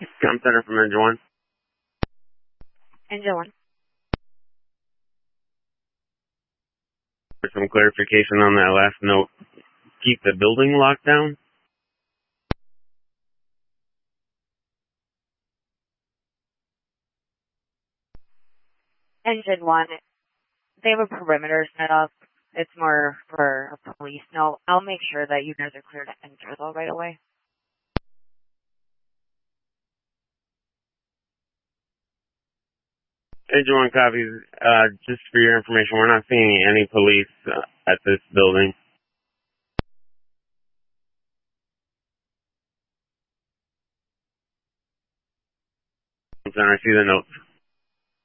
Com Center from Engine 1. Engine 1. For some clarification on that last note, keep the building locked down? Engine 1. They have a perimeter set up. It's more for a police note. I'll make sure that you guys are clear to enter though right away. Engine 1 copies. Just for your information, we're not seeing any police at this building. Center, I see the notes.